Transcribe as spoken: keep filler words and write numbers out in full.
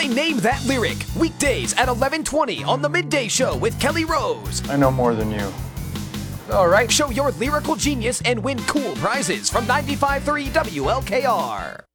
Play Name That Lyric, weekdays at eleven twenty on The Midday Show with Kelly Rose. I know more than you. All right, show your lyrical genius and win cool prizes from ninety-five point three W L K R.